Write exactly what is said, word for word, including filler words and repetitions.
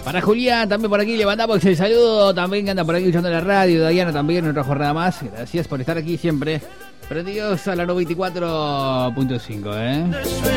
Para Julián, también por aquí le mandamos el saludo. También que anda por aquí escuchando la radio. Diana también, otra jornada más. Gracias por estar aquí siempre. Prendidos a la noventa y cuatro punto cinco, ¿eh?